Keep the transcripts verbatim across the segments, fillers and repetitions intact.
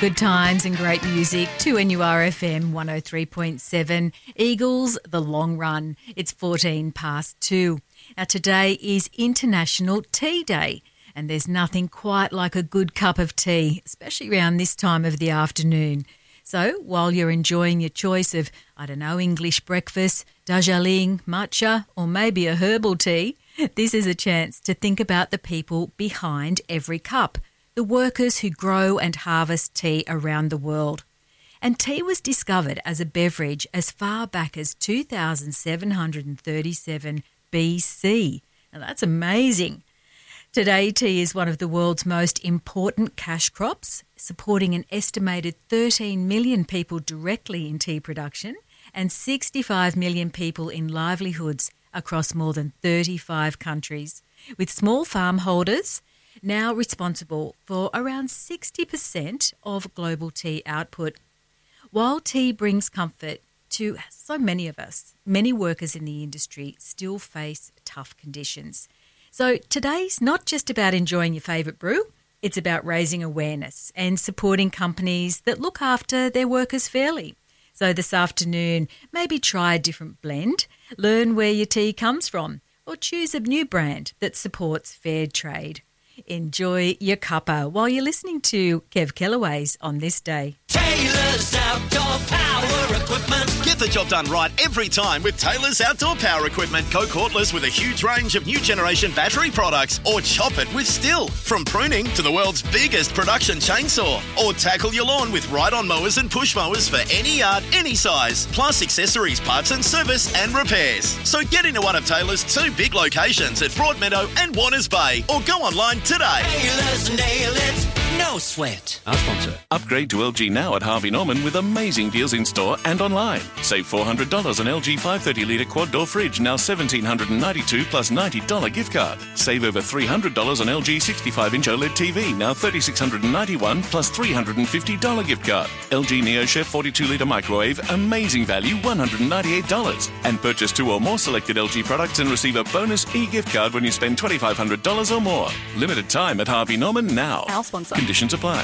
Good times and great music. two N U R F M one oh three point seven. Eagles, The Long Run. It's fourteen past two. Now today is International Tea Day, and there's nothing quite like a good cup of tea, especially around this time of the afternoon. So while you're enjoying your choice of, I don't know, English breakfast, Darjeeling, matcha, or maybe a herbal tea, this is a chance to think about the people behind every cup, the workers who grow and harvest tea around the world. And tea was discovered as a beverage as far back as two thousand seven hundred thirty-seven B C. Now that's amazing. Today, tea is one of the world's most important cash crops, supporting an estimated thirteen million people directly in tea production and sixty-five million people in livelihoods across more than thirty-five countries, with small farm holders now responsible for around sixty percent of global tea output. While tea brings comfort to so many of us, many workers in the industry still face tough conditions. So today's not just about enjoying your favourite brew, it's about raising awareness and supporting companies that look after their workers fairly. So this afternoon, maybe try a different blend, learn where your tea comes from, or choose a new brand that supports fair trade. Enjoy your cuppa while you're listening to Kev Kellaway's On This Day. Taylor's Outdoor Power Equipment. Get the job done right every time with Taylor's Outdoor Power Equipment. Go cordless with a huge range of new generation battery products, or chop it with Stihl. From pruning to the world's biggest production chainsaw, or tackle your lawn with ride-on mowers and push mowers for any yard, any size, plus accessories, parts and service and repairs. So get into one of Taylor's two big locations at Broadmeadow and Warners Bay, or go online today. Taylor's nail it, no sweat. Our sponsor. Upgrade to L G now at Harvey Norman with amazing deals in store and online. Save four hundred dollars on L G five hundred thirty litre quad door fridge, now one thousand seven hundred ninety-two dollars plus ninety dollars gift card. Save over three hundred dollars on L G sixty-five inch OLED T V, now three thousand six hundred ninety-one dollars plus three hundred fifty dollars gift card. L G NeoChef forty-two litre microwave, amazing value, one hundred ninety-eight dollars. And purchase two or more selected L G products and receive a bonus e-gift card when you spend two thousand five hundred dollars or more. Limited time at Harvey Norman now. Our sponsor. Conditions apply.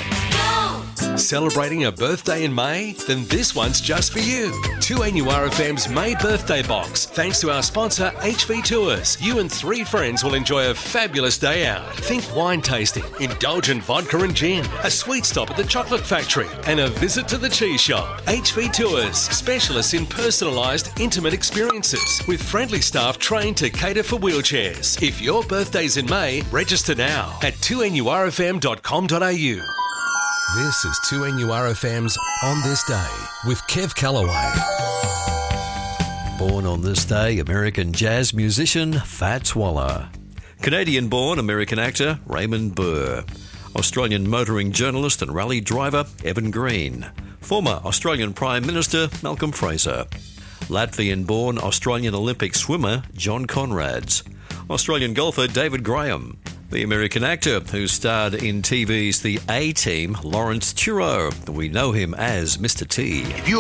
Celebrating a birthday in May? Then this one's just for you. two N U R F M's May birthday box. Thanks to our sponsor, H V Tours. You and three friends will enjoy a fabulous day out. Think wine tasting, indulgent vodka and gin, a sweet stop at the chocolate factory, and a visit to the cheese shop. H V Tours, specialists in personalised, intimate experiences, with friendly staff trained to cater for wheelchairs. If your birthday's in May, register now at two N U R F M dot com dot a u. This is two N U R F M's On This Day with Kev Kellaway. Born on this day, American jazz musician Fats Waller. Canadian-born American actor Raymond Burr. Australian motoring journalist and rally driver Evan Green. Former Australian Prime Minister Malcolm Fraser. Latvian-born Australian Olympic swimmer John Conrads. Australian golfer David Graham. The American actor who starred in T V's The A-Team, Lawrence Turou. We know him as Mister T.